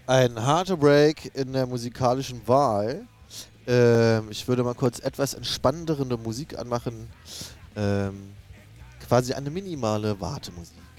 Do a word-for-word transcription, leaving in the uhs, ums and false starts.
Ein harter Break in der musikalischen Wahl. Ähm, ich würde mal kurz etwas entspannendere Musik anmachen. Ähm, quasi eine minimale Wartemusik.